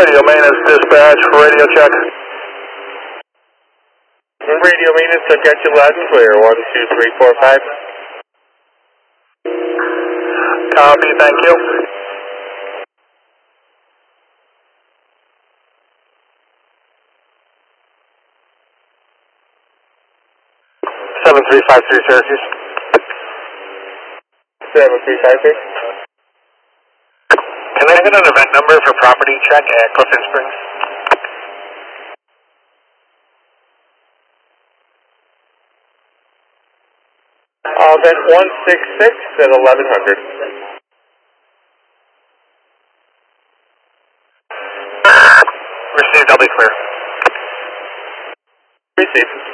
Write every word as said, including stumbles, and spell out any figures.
Radio maintenance dispatch, radio check. Radio maintenance, I've got you loud and clear. One, two, three, four, five. Copy, thank you. seven three five three Syracuse. seven three five three. Can I get an event number for property check at Clifton Springs? Uh, event one six six at eleven hundred. Received, I'll be clear. Received.